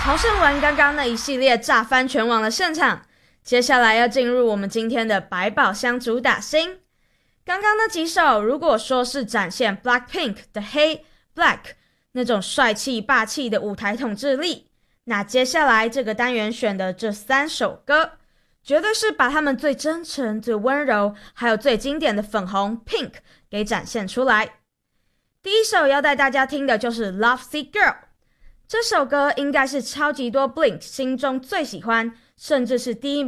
朝圣完刚刚那一系列炸翻全网的盛场，接下来要进入我们今天的百宝箱主打星。刚刚那几首如果说是展现 Blackpink 的黑 Black 那种帅气霸气的舞台统治力，那接下来这个单元选的这3首歌绝对是把他们最真诚最温柔还有最经典的粉红 Pink 给展现出来。第一首要带大家听的就是 Lovesick Girl， 这首歌应该是超级多 Blink 心中最喜欢甚至是第一名